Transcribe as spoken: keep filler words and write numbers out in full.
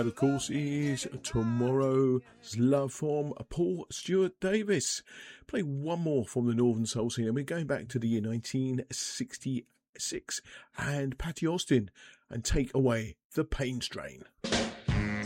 Of course, is Tomorrow's Love from Paul Stuart Davis. Play one more from the Northern Soul scene, and we're going back to the year nineteen sixty-six and Patty Austin, and Take Away the Pain Strain.